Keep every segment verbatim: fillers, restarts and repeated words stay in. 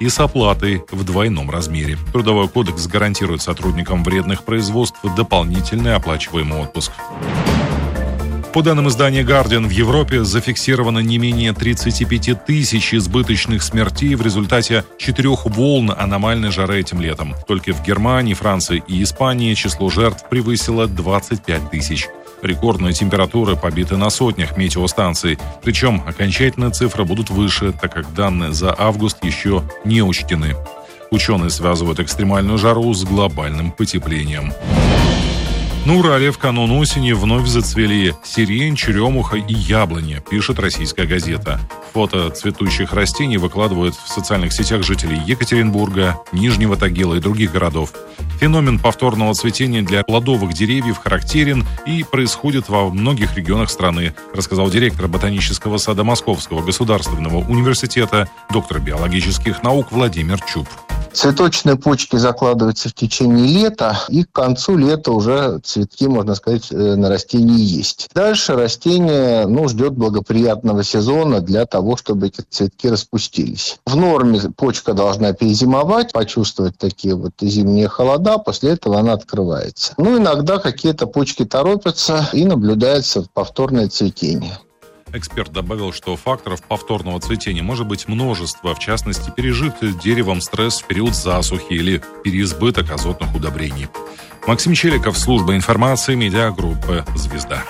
и с оплатой в двойном размере. Трудовой кодекс гарантирует сотрудникам вредных производств дополнительный оплачиваемый отпуск. По данным издания «Гардиан», в Европе зафиксировано не менее тридцать пять тысяч избыточных смертей в результате четырех волн аномальной жары этим летом. Только в Германии, Франции и Испании число жертв превысило двадцать пять тысяч. Рекордные температуры побиты на сотнях метеостанций. Причем окончательные цифры будут выше, так как данные за август еще не учтены. Ученые связывают экстремальную жару с глобальным потеплением. На Урале в канун осени вновь зацвели сирень, черемуха и яблони, пишет «Российская газета». Фото цветущих растений выкладывают в социальных сетях жителей Екатеринбурга, Нижнего Тагила и других городов. Феномен повторного цветения для плодовых деревьев характерен и происходит во многих регионах страны, рассказал директор ботанического сада Московского государственного университета, доктор биологических наук Владимир Чуб. Цветочные почки закладываются в течение лета, и к концу лета уже цветки, можно сказать, на растении есть. Дальше растение ну, ждет благоприятного сезона для того, чтобы эти цветки распустились. В норме почка должна перезимовать, почувствовать такие вот зимние холода, после этого она открывается. Ну, иногда какие-то почки торопятся, и наблюдается повторное цветение. Эксперт добавил, что факторов повторного цветения может быть множество, в частности, пережитый деревом стресс в период засухи или переизбыток азотных удобрений. Максим Челиков, служба информации, медиагруппы «Звезда».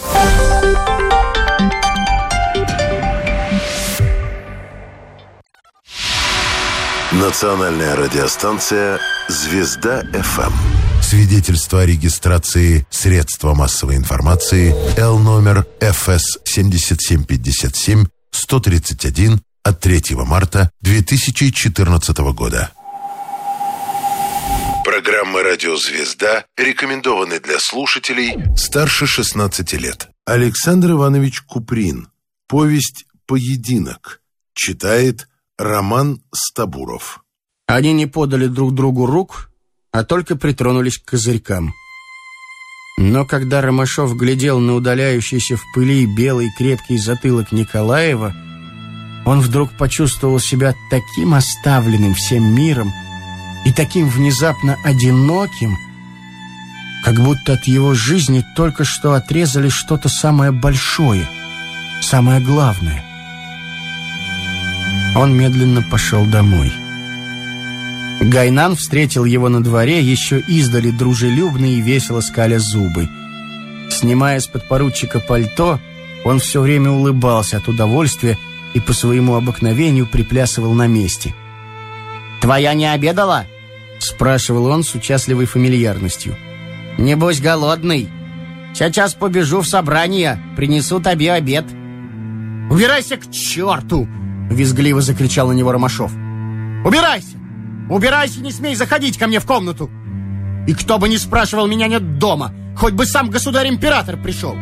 Национальная радиостанция «Звезда-ФМ». Свидетельство о регистрации средства массовой информации Л номер эф эс семь семь пять семь сто тридцать один от третьего марта две тысячи четырнадцатого года. Программа «Радио Звезда» рекомендованы для слушателей старше шестнадцати лет. Александр Иванович Куприн. Повесть «Поединок». Читает Роман Стабуров. Они не подали друг другу рук, а только притронулись к козырькам. Но когда Ромашов глядел на удаляющийся в пыли белый крепкий затылок Николаева, он вдруг почувствовал себя таким оставленным всем миром и таким внезапно одиноким, как будто от его жизни только что отрезали что-то самое большое, самое главное. Он медленно пошел домой. Гайнан встретил его на дворе, еще издали дружелюбно и весело скаля зубы. Снимая с подпоручика пальто, он все время улыбался от удовольствия и по своему обыкновению приплясывал на месте. «Твоя не обедала?» — спрашивал он с участливой фамильярностью. «Небось голодный. Сейчас побежу в собрание, принесу тебе обед». «Убирайся к черту!» — визгливо закричал на него Ромашов. «Убирайся! Убирайся, не смей заходить ко мне в комнату! И кто бы ни спрашивал, меня нет дома, хоть бы сам государь-император пришел!»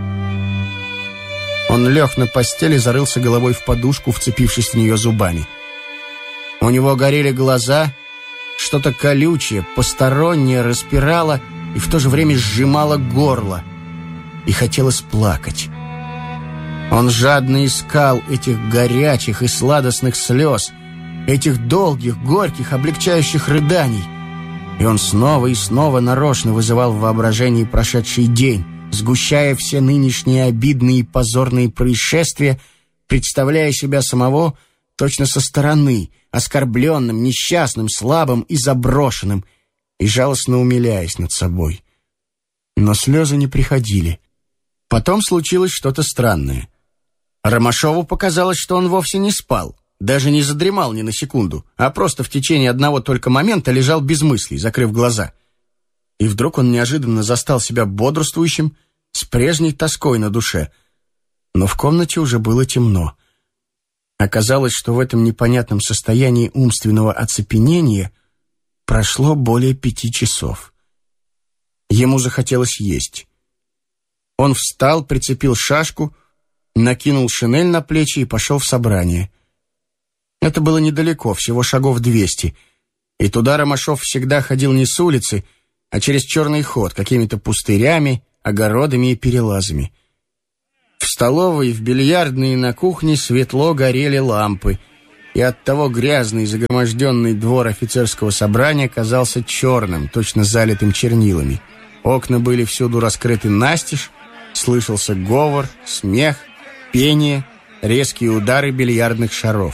Он лег на постели, зарылся головой в подушку, вцепившись в нее зубами. У него горели глаза, что-то колючее, постороннее распирало и в то же время сжимало горло, и хотелось плакать. Он жадно искал этих горячих и сладостных слез, этих долгих, горьких, облегчающих рыданий. И он снова и снова нарочно вызывал в воображении прошедший день, сгущая все нынешние обидные и позорные происшествия, представляя себя самого точно со стороны, оскорбленным, несчастным, слабым и заброшенным, и жалостно умиляясь над собой. Но слезы не приходили. Потом случилось что-то странное. Ромашову показалось, что он вовсе не спал, даже не задремал ни на секунду, а просто в течение одного только момента лежал без мыслей, закрыв глаза. И вдруг он неожиданно застал себя бодрствующим, с прежней тоской на душе. Но в комнате уже было темно. Оказалось, что в этом непонятном состоянии умственного оцепенения прошло более пяти часов. Ему захотелось есть. Он встал, прицепил шашку, накинул шинель на плечи и пошел в собрание. Это было недалеко, всего шагов двести, и туда Ромашов всегда ходил не с улицы, а через черный ход, какими-то пустырями, огородами и перелазами. В столовой, в бильярдной и на кухне светло горели лампы, и оттого грязный загроможденный двор офицерского собрания казался черным, точно залитым чернилами. Окна были всюду раскрыты настежь, слышался говор, смех, пение, резкие удары бильярдных шаров.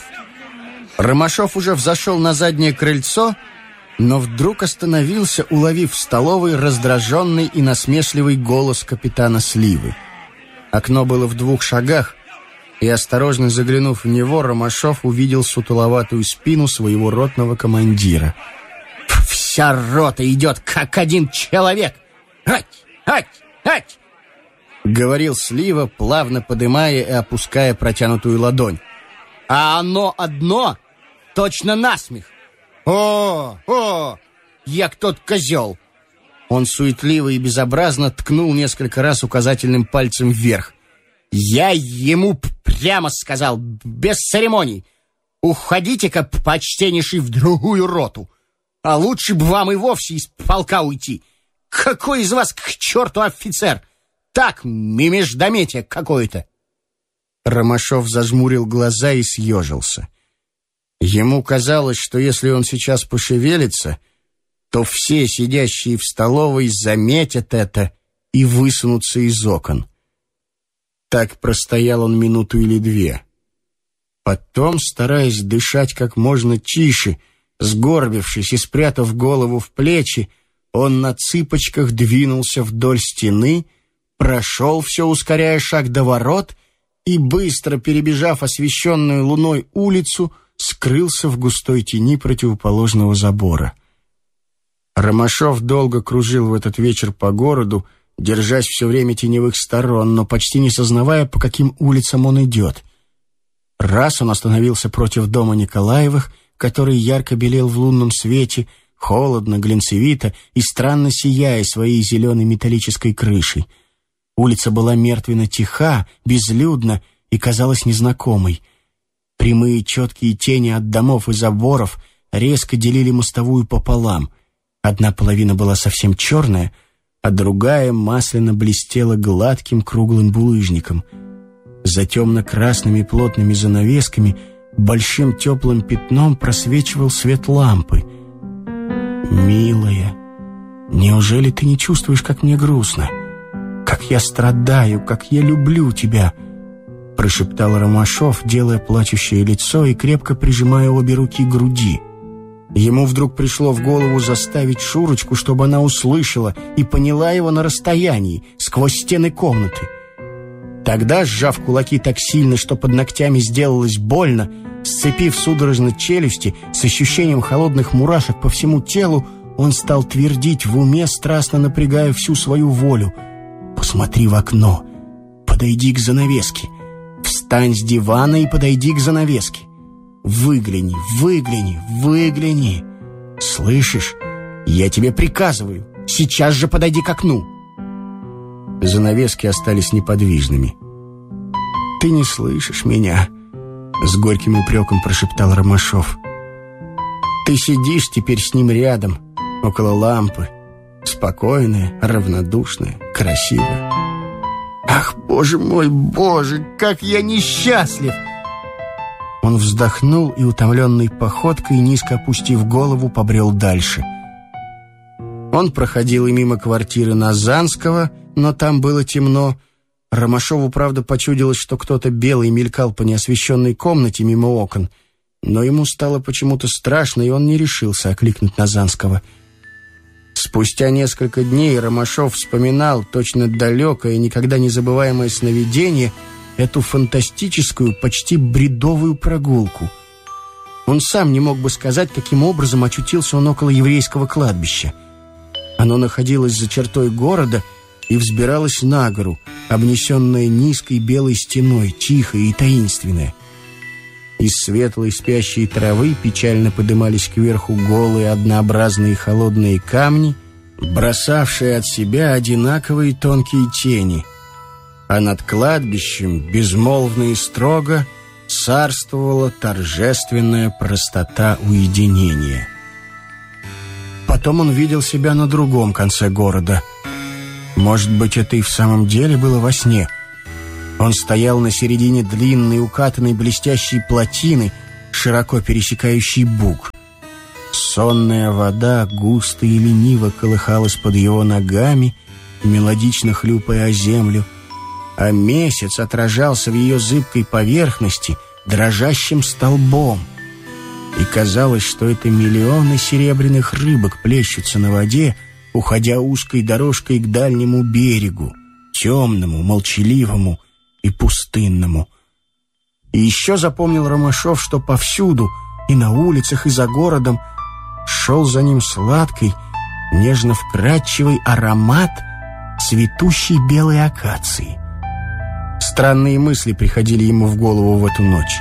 Ромашов уже взошел на заднее крыльцо, но вдруг остановился, уловив в столовой раздраженный и насмешливый голос капитана Сливы. Окно было в двух шагах, и, осторожно заглянув в него, Ромашов увидел сутуловатую спину своего ротного командира. «Вся рота идет, как один человек! Ать! Ать! Ать!» — говорил Слива, плавно подымая и опуская протянутую ладонь. «А оно одно точно насмех! О, о, як тот козел!» Он суетливо и безобразно ткнул несколько раз указательным пальцем вверх. «Я ему прямо сказал, без церемоний, уходите-ка, почтеннейший, в другую роту, а лучше бы вам и вовсе из полка уйти. Какой из вас к черту офицер? Так, междометие какое-то!» Ромашов зажмурил глаза и съежился. Ему казалось, что если он сейчас пошевелится, то все сидящие в столовой заметят это и высунутся из окон. Так простоял он минуту или две. Потом, стараясь дышать как можно тише, сгорбившись и спрятав голову в плечи, он на цыпочках двинулся вдоль стены, прошел, все ускоряя шаг до ворот, и, быстро перебежав освещенную луной улицу, скрылся в густой тени противоположного забора. Ромашов долго кружил в этот вечер по городу, держась все время теневых сторон, но почти не сознавая, по каким улицам он идет. Раз он остановился против дома Николаевых, который ярко белел в лунном свете, холодно, глинцевито и странно сияя своей зеленой металлической крышей. Улица была мертвенно тиха, безлюдна и казалась незнакомой. Прямые четкие тени от домов и заборов резко делили мостовую пополам. Одна половина была совсем черная, а другая масляно блестела гладким круглым булыжником. За темно-красными плотными занавесками большим теплым пятном просвечивал свет лампы. «Милая, неужели ты не чувствуешь, как мне грустно? Как я страдаю, как я люблю тебя!» — прошептал Ромашов, делая плачущее лицо и крепко прижимая обе руки к груди. Ему вдруг пришло в голову заставить Шурочку, чтобы она услышала и поняла его на расстоянии, сквозь стены комнаты. Тогда, сжав кулаки так сильно, что под ногтями сделалось больно, сцепив судорожно челюсти, с ощущением холодных мурашек по всему телу, он стал твердить в уме, страстно напрягая всю свою волю: «Посмотри в окно, подойди к занавеске, встань с дивана и подойди к занавеске. Выгляни, выгляни, выгляни. Слышишь? Я тебе приказываю. Сейчас же подойди к окну». Занавески остались неподвижными. «Ты не слышишь меня?» — с горьким упреком прошептал Ромашов. «Ты сидишь теперь с ним рядом, около лампы, спокойная, равнодушная, красивая. Ах, боже мой, боже, как я несчастлив!» Он вздохнул и, утомленной походкой, низко опустив голову, побрел дальше. Он проходил и мимо квартиры Назанского, но там было темно. Ромашову, правда, почудилось, что кто-то белый мелькал по неосвещенной комнате мимо окон, но ему стало почему-то страшно, и он не решился окликнуть Назанского. Спустя несколько дней Ромашов вспоминал точно далекое, никогда не забываемое сновидение, эту фантастическую, почти бредовую прогулку. Он сам не мог бы сказать, каким образом очутился он около еврейского кладбища. Оно находилось за чертой города и взбиралось на гору, обнесенное низкой белой стеной, тихое и таинственное. Из светлой спящей травы печально подымались кверху голые, однообразные холодные камни, бросавшие от себя одинаковые тонкие тени. А над кладбищем, безмолвно и строго, царствовала торжественная простота уединения. Потом он видел себя на другом конце города. Может быть, это и в самом деле было во сне. Он стоял на середине длинной, укатанной блестящей плотины, широко пересекающий буг. Сонная вода густо и лениво колыхалась под его ногами, мелодично хлюпая о землю, а месяц отражался в ее зыбкой поверхности дрожащим столбом. И казалось, что это миллионы серебряных рыбок плещутся на воде, уходя узкой дорожкой к дальнему берегу, темному, молчаливому и пустынному. И еще запомнил Ромашов, что повсюду, и на улицах, и за городом, шел за ним сладкий, нежно-вкрадчивый аромат цветущей белой акации. Странные мысли приходили ему в голову в эту ночь.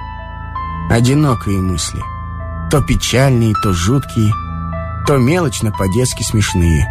Одинокие мысли, то печальные, то жуткие, то мелочно по-детски смешные.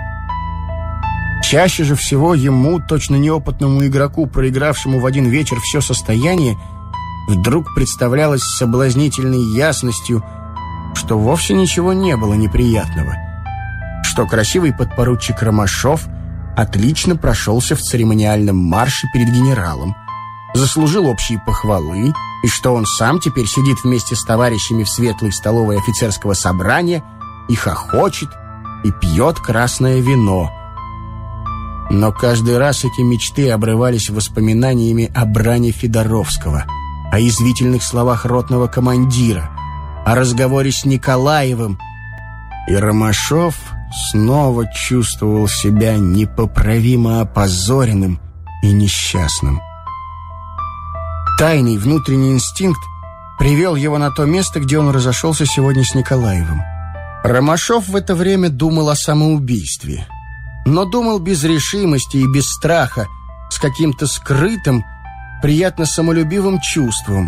Чаще же всего ему, точно неопытному игроку, проигравшему в один вечер все состояние, вдруг представлялось с соблазнительной ясностью, что вовсе ничего не было неприятного, что красивый подпоручик Ромашов отлично прошелся в церемониальном марше перед генералом, заслужил общие похвалы, и что он сам теперь сидит вместе с товарищами в светлой столовой офицерского собрания и хохочет, и пьет красное вино. Но каждый раз эти мечты обрывались воспоминаниями о брани Федоровского, о язвительных словах ротного командира, о разговоре с Николаевым, и Ромашов снова чувствовал себя непоправимо опозоренным и несчастным. Тайный внутренний инстинкт привел его на то место, где он разошелся сегодня с Николаевым. Ромашов в это время думал о самоубийстве, но думал без решимости и без страха, с каким-то скрытым, приятно самолюбивым чувством.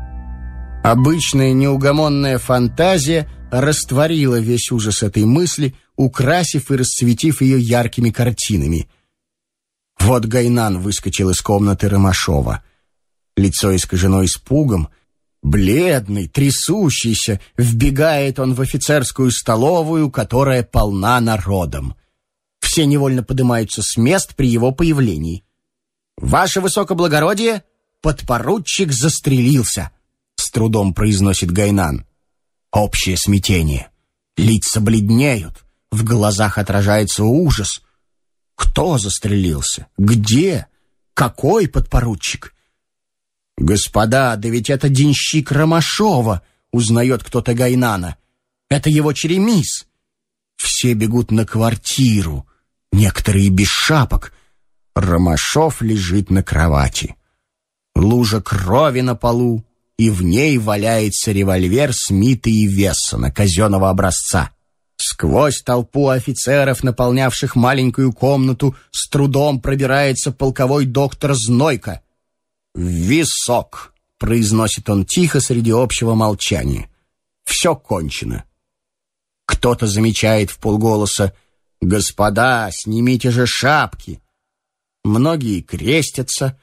Обычная неугомонная фантазия растворила весь ужас этой мысли, украсив и расцветив ее яркими картинами. Вот Гайнан выскочил из комнаты Ромашова. Лицо искажено испугом, бледный, трясущийся, вбегает он в офицерскую столовую, которая полна народом. Все невольно поднимаются с мест при его появлении. «Ваше высокоблагородие, подпоручик застрелился», — с трудом произносит Гайнан. Общее смятение. Лица бледнеют, в глазах отражается ужас. Кто застрелился? Где? Какой подпоручик? «Господа, да ведь это денщик Ромашова», — узнает кто-то Гайнана. «Это его черемис». Все бегут на квартиру, некоторые без шапок. Ромашов лежит на кровати. Лужа крови на полу, и в ней валяется револьвер Смита и Вессона казенного образца. Сквозь толпу офицеров, наполнявших маленькую комнату, с трудом пробирается полковой доктор Знойко. «В висок», — произносит он тихо среди общего молчания. «Все кончено». Кто-то замечает вполголоса: «Господа, снимите же шапки». Многие крестятся.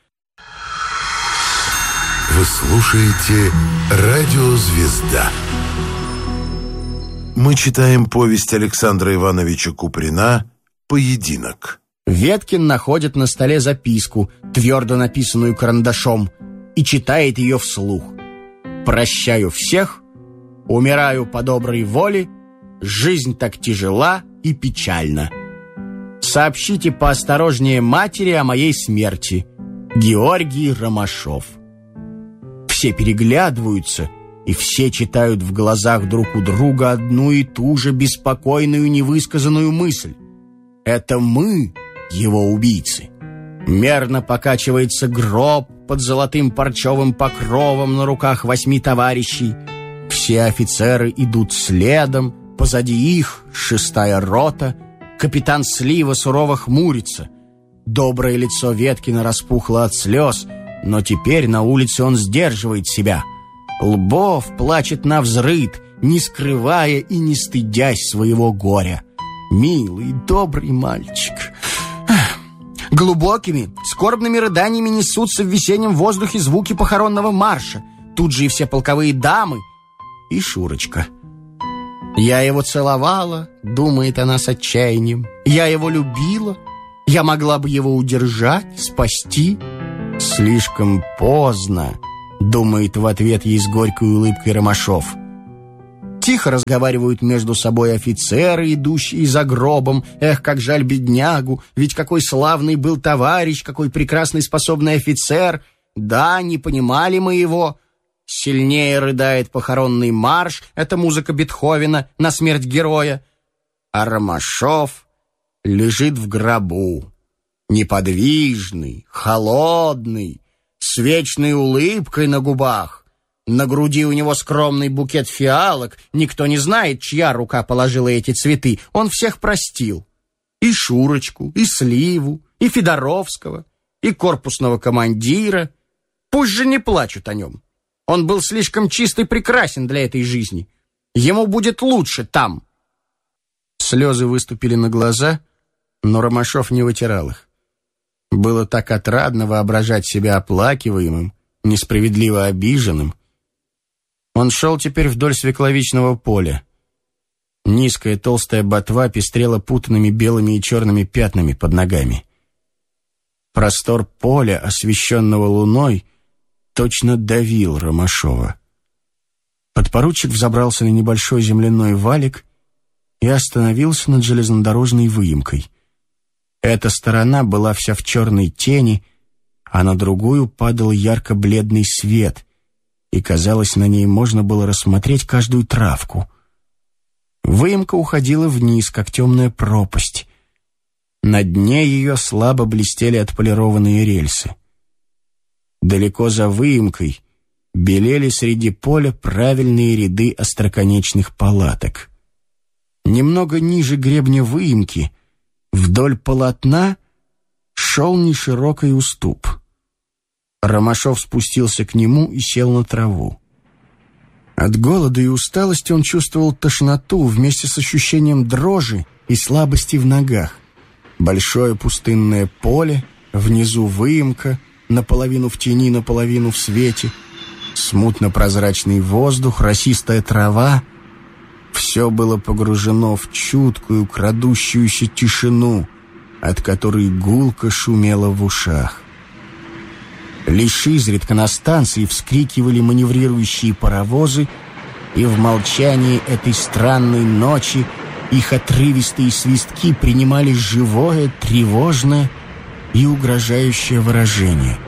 Вы слушаете «Радио Звезда». Мы читаем повесть Александра Ивановича Куприна «Поединок». Веткин находит на столе записку, твердо написанную карандашом, и читает ее вслух. «Прощаю всех, умираю по доброй воле, жизнь так тяжела и печальна. Сообщите поосторожнее матери о моей смерти. Георгий Ромашов». Все переглядываются, и все читают в глазах друг у друга одну и ту же беспокойную невысказанную мысль. Это мы его убийцы. Мерно покачивается гроб под золотым парчевым покровом на руках восьми товарищей. Все офицеры идут следом, позади их шестая рота. Капитан Слива сурово хмурится. Доброе лицо Веткина распухло от слез, но теперь на улице он сдерживает себя. Лбов плачет навзрыд, не скрывая и не стыдясь своего горя. Милый, добрый мальчик. Глубокими, скорбными рыданиями несутся в весеннем воздухе звуки похоронного марша. Тут же и все полковые дамы, и Шурочка. «Я его целовала», — думает она с отчаянием. «Я его любила. Я могла бы его удержать, спасти». Слишком поздно. думает в ответ ей с горькой улыбкой Ромашов. Тихо разговаривают между собой офицеры, идущие за гробом. Эх, как жаль беднягу, ведь какой славный был товарищ, какой прекрасный способный офицер. Да, не понимали мы его. Сильнее рыдает похоронный марш, это музыка Бетховена на смерть героя. А Ромашов лежит в гробу, неподвижный, холодный, с вечной улыбкой на губах. На груди у него скромный букет фиалок. Никто не знает, чья рука положила эти цветы. Он всех простил. И Шурочку, и Сливу, и Федоровского, и корпусного командира. Пусть же не плачут о нем. Он был слишком чист и прекрасен для этой жизни. Ему будет лучше там. Слезы выступили на глаза, но Ромашов не вытирал их. Было так отрадно воображать себя оплакиваемым, несправедливо обиженным. Он шел теперь вдоль свекловичного поля. Низкая толстая ботва пестрела путанными белыми и черными пятнами под ногами. Простор поля, освещенного луной, точно давил Ромашова. Подпоручик взобрался на небольшой земляной валик и остановился над железнодорожной выемкой. Эта сторона была вся в черной тени, а на другую падал ярко-бледный свет, и, казалось, на ней можно было рассмотреть каждую травку. Выемка уходила вниз, как темная пропасть. На дне ее слабо блестели отполированные рельсы. Далеко за выемкой белели среди поля правильные ряды остроконечных палаток. Немного ниже гребня выемки, вдоль полотна, шел неширокий уступ. Ромашов спустился к нему и сел на траву. От голода и усталости он чувствовал тошноту вместе с ощущением дрожи и слабости в ногах. Большое пустынное поле, внизу выемка, наполовину в тени, наполовину в свете, смутно-прозрачный воздух, росистая трава. Все было погружено в чуткую, крадущуюся тишину, от которой гулко шумело в ушах. Лишь изредка на станции вскрикивали маневрирующие паровозы, и в молчании этой странной ночи их отрывистые свистки принимали живое, тревожное и угрожающее выражение.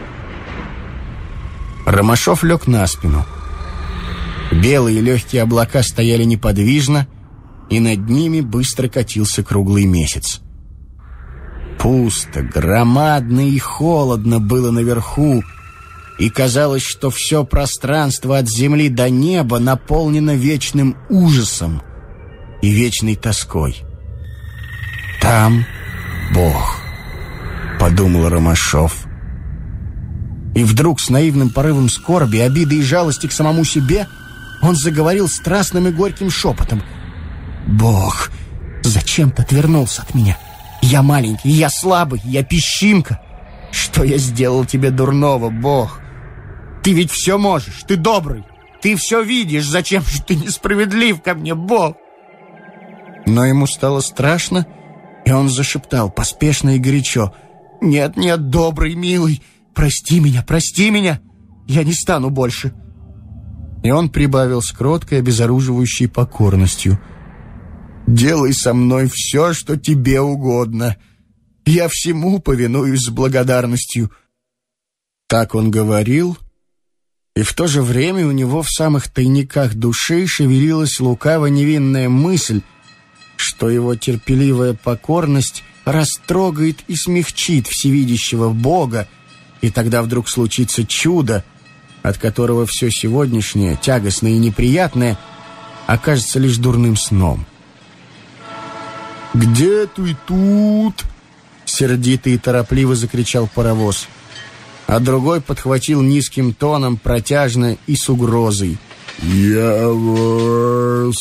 Ромашов лег на спину. Белые легкие облака стояли неподвижно, и над ними быстро катился круглый месяц. Пусто, громадно и холодно было наверху, и казалось, что все пространство от земли до неба наполнено вечным ужасом и вечной тоской. «Там Бог», — подумал Ромашов. И вдруг с наивным порывом скорби, обиды и жалости к самому себе он заговорил страстным и горьким шепотом: «Бог, зачем ты отвернулся от меня? Я маленький, я слабый, я песчинка. Что я сделал тебе дурного, Бог? Ты ведь все можешь, ты добрый, ты все видишь. Зачем же ты несправедлив ко мне, Бог?» Но ему стало страшно, и он зашептал поспешно и горячо: «Нет, нет, добрый, милый, прости меня, прости меня, я не стану больше». И он прибавил с кроткой, обезоруживающей покорностью: «Делай со мной все, что тебе угодно. Я всему повинуюсь с благодарностью». Так он говорил, и в то же время у него в самых тайниках души шевелилась лукаво-невинная мысль, что его терпеливая покорность растрогает и смягчит всевидящего Бога, и тогда вдруг случится чудо, от которого все сегодняшнее, тягостное и неприятное, окажется лишь дурным сном. «Где ты тут?» — сердито и торопливо закричал паровоз, а другой подхватил низким тоном, протяжно и с угрозой: «Я вас...»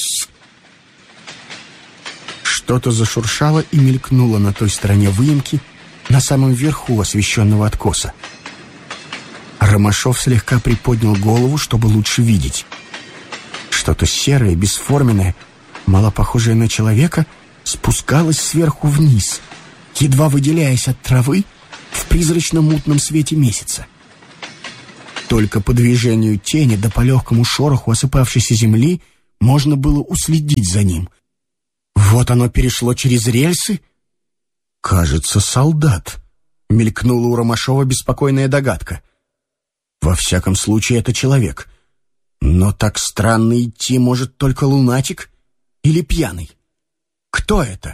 Что-то зашуршало и мелькнуло на той стороне выемки, на самом верху освещенного откоса. Ромашов слегка приподнял голову, чтобы лучше видеть. Что-то серое, бесформенное, мало похожее на человека, спускалось сверху вниз, едва выделяясь от травы в призрачно-мутном свете месяца. Только по движению тени да по легкому шороху осыпавшейся земли можно было уследить за ним. Вот оно перешло через рельсы. «Кажется, солдат», — мелькнула у Ромашова беспокойная догадка. «Во всяком случае, это человек. Но так странно идти может только лунатик или пьяный. Кто это?»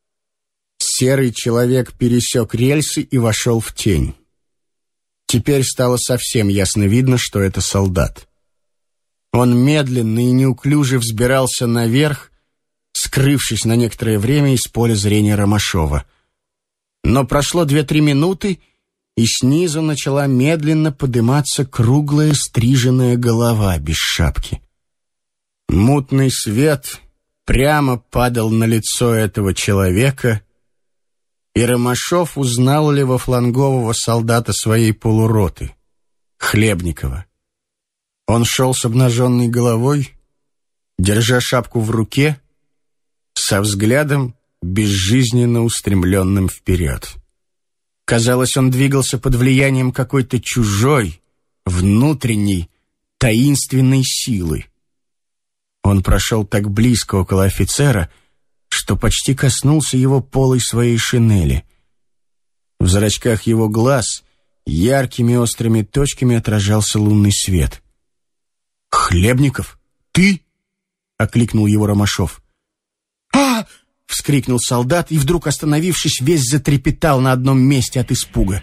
Серый человек пересек рельсы и вошел в тень. Теперь стало совсем ясно видно, что это солдат. Он медленно и неуклюже взбирался наверх, скрывшись на некоторое время из поля зрения Ромашова. Но прошло две-три минуты, и снизу начала медленно подниматься круглая стриженная голова без шапки. Мутный свет прямо падал на лицо этого человека, и Ромашов узнал левофлангового солдата своей полуроты, Хлебникова. Он шел с обнаженной головой, держа шапку в руке, со взглядом, безжизненно устремленным вперед. Казалось, он двигался под влиянием какой-то чужой, внутренней, таинственной силы. Он прошел так близко около офицера, что почти коснулся его полой своей шинели. В зрачках его глаз яркими острыми точками отражался лунный свет. «Хлебников, ты?» — окликнул его Ромашов. «А!» — вскрикнул солдат и, вдруг остановившись, весь затрепетал на одном месте от испуга.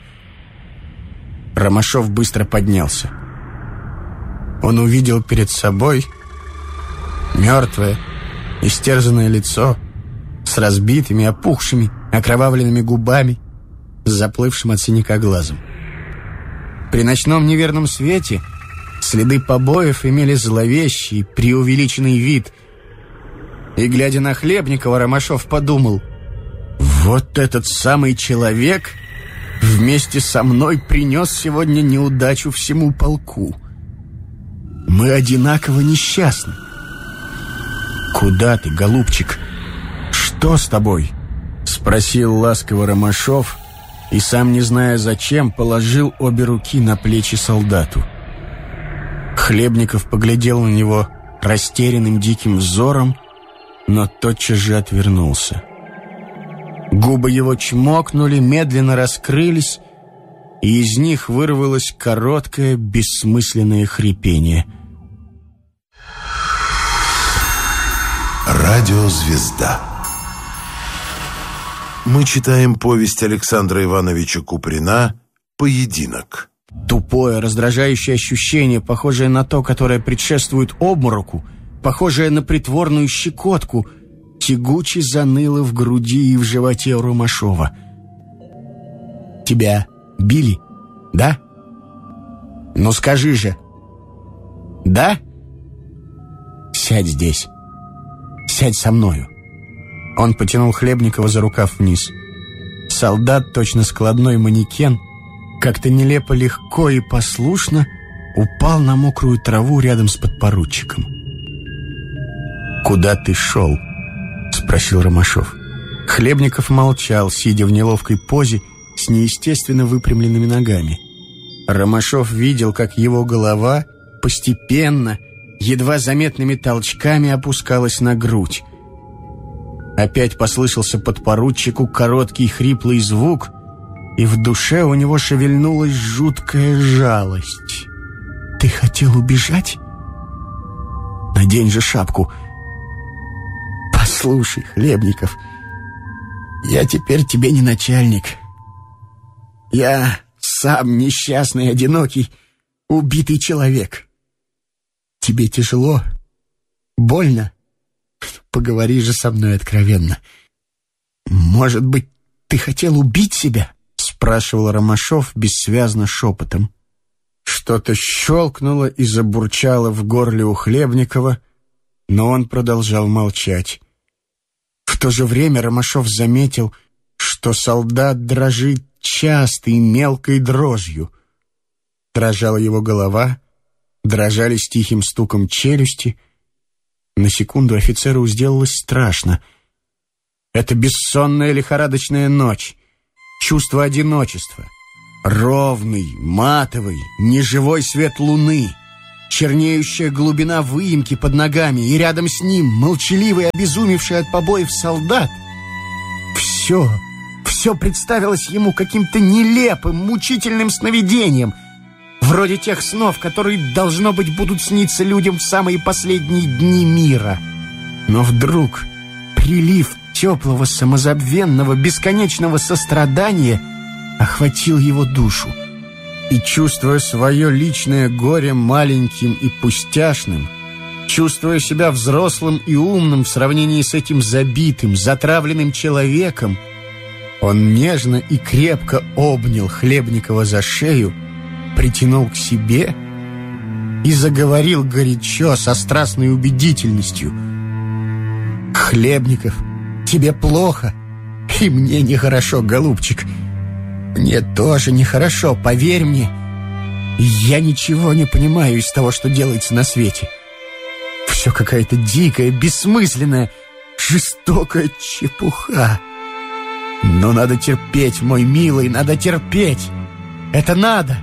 Ромашов быстро поднялся. Он увидел перед собой мертвое, истерзанное лицо с разбитыми, опухшими, окровавленными губами, с заплывшим от синяка глазом. При ночном неверном свете следы побоев имели зловещий, преувеличенный вид. И, глядя на Хлебникова, Ромашов подумал: «Вот этот самый человек вместе со мной принес сегодня неудачу всему полку. Мы одинаково несчастны». «Куда ты, голубчик? Что с тобой?» — спросил ласково Ромашов, и, сам не зная зачем, положил обе руки на плечи солдату. Хлебников поглядел на него растерянным диким взором, но тотчас же отвернулся. Губы его чмокнули, медленно раскрылись, и из них вырвалось короткое, бессмысленное хрипение. Радиозвезда. Мы читаем повесть Александра Ивановича Куприна «Поединок». Тупое, раздражающее ощущение, похожее на то, которое предшествует обмороку, похожее на притворную щекотку, тягуче заныло в груди и в животе у Ромашова. «Тебя били, да? Ну скажи же, да? Сядь здесь, сядь со мною». Он потянул Хлебникова за рукав вниз. Солдат, точно складной манекен, как-то нелепо легко и послушно упал на мокрую траву рядом с подпоручиком. «Куда ты шел?» — спросил Ромашов. Хлебников молчал, сидя в неловкой позе с неестественно выпрямленными ногами. Ромашов видел, как его голова постепенно, едва заметными толчками опускалась на грудь. Опять послышался подпоручику короткий хриплый звук, и в душе у него шевельнулась жуткая жалость. «Ты хотел убежать? Надень же шапку. Послушай, Хлебников, я теперь тебе не начальник. Я сам несчастный, одинокий, убитый человек. Тебе тяжело? Больно? Поговори же со мной откровенно. Может быть, ты хотел убить себя?» — спрашивал Ромашов бессвязно шепотом. Что-то щелкнуло и забурчало в горле у Хлебникова, но он продолжал молчать. В то же время Ромашов заметил, что солдат дрожит частой мелкой дрожью. Дрожала его голова, дрожали с тихим стуком челюсти. На секунду офицеру сделалось страшно. Это бессонная лихорадочная ночь, чувство одиночества, Ровный, матовый, неживой свет луны, чернеющая глубина выемки под ногами, и рядом с ним молчаливый, обезумевший от побоев солдат. Все, все представилось ему каким-то нелепым, мучительным сновидением, вроде тех снов, которые, должно быть, будут сниться людям в самые последние дни мира. Но вдруг прилив теплого, самозабвенного, бесконечного сострадания охватил его душу. И, чувствуя свое личное горе маленьким и пустяшным, чувствуя себя взрослым и умным в сравнении с этим забитым, затравленным человеком, он нежно и крепко обнял Хлебникова за шею, притянул к себе и заговорил горячо, со страстной убедительностью: «Хлебников, тебе плохо, и мне нехорошо, голубчик. Мне тоже нехорошо, поверь мне. Я ничего не понимаю из того, что делается на свете. Все какая-то дикая, бессмысленная, жестокая чепуха. Но надо терпеть, мой милый, надо терпеть. Это надо».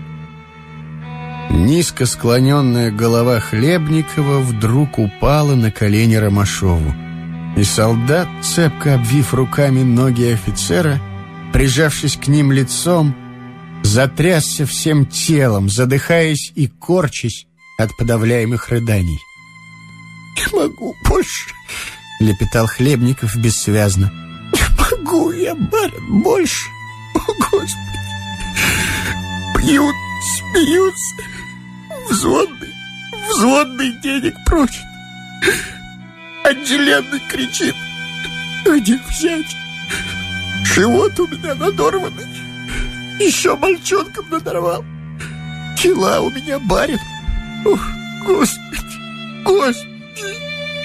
Низко склоненная голова Хлебникова вдруг упала на колени Ромашову. И солдат, цепко обвив руками ноги офицера, прижавшись к ним лицом, затрясся всем телом, задыхаясь и корчась от подавляемых рыданий. «Не могу больше», — лепетал Хлебников бессвязно. «Не могу я, барин, больше. О, Господи! Пьют, смеются, взводный, взводный денег просит. Отделенный кричит: где взять? Живот у меня надорванный, еще мальчонком надорвал. Кила у меня, барин. Ух, Господи, Господи!»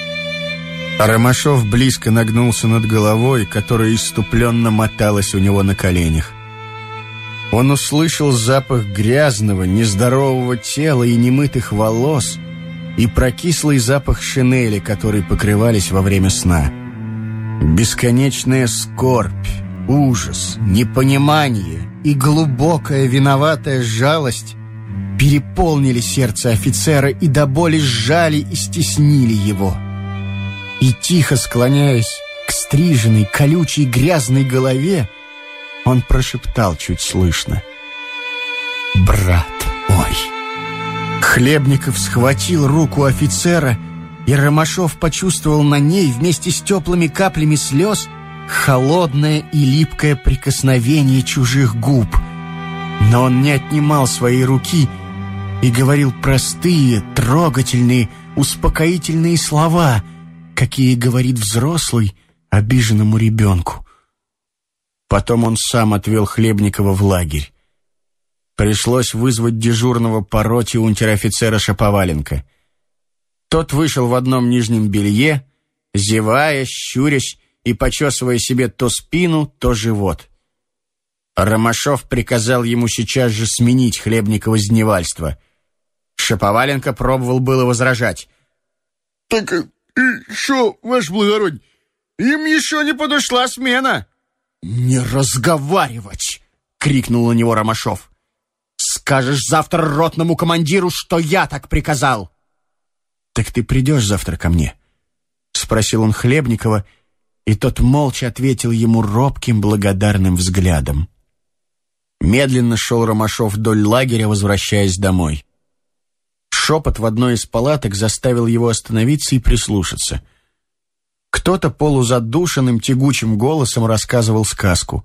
А Ромашов близко нагнулся над головой, которая иступленно моталась у него на коленях. Он услышал запах грязного, нездорового тела и немытых волос, и прокислый запах шинели, которые покрывались во время сна. Бесконечная скорбь, ужас, непонимание и глубокая виноватая жалость переполнили сердце офицера и до боли сжали и стеснили его. И тихо склоняясь к стриженной, колючей, грязной голове, он прошептал чуть слышно: «Брат мой». Хлебников схватил руку офицера, и Ромашов почувствовал на ней вместе с теплыми каплями слез холодное и липкое прикосновение чужих губ. Но он не отнимал своей руки и говорил простые, трогательные, успокоительные слова, какие говорит взрослый обиженному ребенку. Потом он сам отвел Хлебникова в лагерь. Пришлось вызвать дежурного по роте унтер-офицера Шаповаленко. Тот вышел в одном нижнем белье, зевая, щурясь и почесывая себе то спину, то живот. Ромашов приказал ему сейчас же сменить Хлебникова с дневальства. Шаповаленко пробовал было возражать. «Так что, ваше благородие, им еще не подошла смена». «Не разговаривать!» — крикнул на него Ромашов. «Скажешь завтра ротному командиру, что я так приказал». «Так ты придешь завтра ко мне?» — спросил он Хлебникова, и тот молча ответил ему робким, благодарным взглядом. Медленно шел Ромашов вдоль лагеря, возвращаясь домой. Шепот в одной из палаток заставил его остановиться и прислушаться. Кто-то полузадушенным тягучим голосом рассказывал сказку.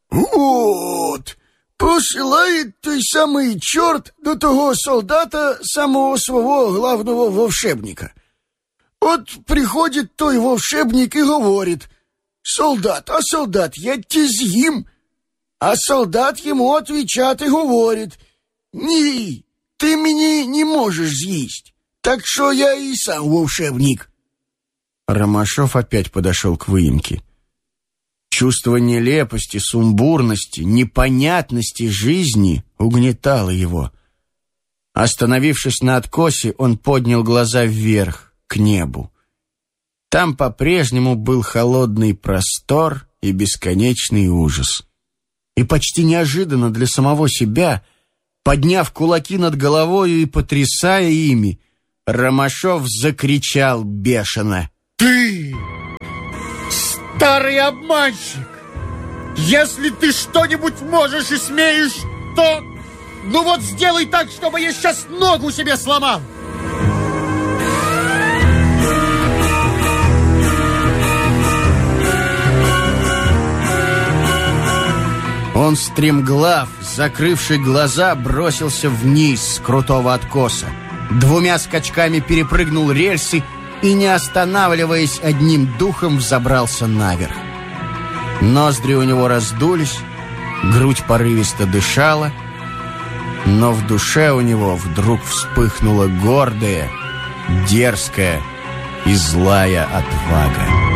«Вот, посылает той самый черт до того солдата самого своего главного волшебника. Вот приходит той волшебник и говорит: солдат, а солдат, я те з'їм. А солдат ему отвечает и говорит: ні, ты меня не можешь съесть, так что я и сам волшебник». Ромашов опять подошел к выемке. Чувство нелепости, сумбурности, непонятности жизни угнетало его. Остановившись на откосе, он поднял глаза вверх, к небу. Там по-прежнему был холодный простор и бесконечный ужас. И почти неожиданно для самого себя, подняв кулаки над головою и потрясая ими, Ромашов закричал бешено: «Ты, старый обманщик! Если ты что-нибудь можешь и смеешь, то... ну вот сделай так, чтобы я сейчас ногу себе сломал!» Он стремглав, закрывший глаза, бросился вниз с крутого откоса. Двумя скачками перепрыгнул рельсы и, не останавливаясь, одним духом взобрался наверх. Ноздри у него раздулись, грудь порывисто дышала, но в душе у него вдруг вспыхнула гордая, дерзкая и злая отвага.